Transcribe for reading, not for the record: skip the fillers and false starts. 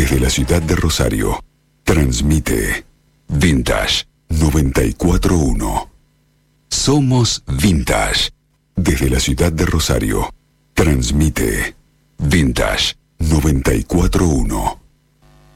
Desde la ciudad de Rosario, transmite Vintage 94.1. Somos Vintage. Desde la ciudad de Rosario, transmite Vintage 94.1.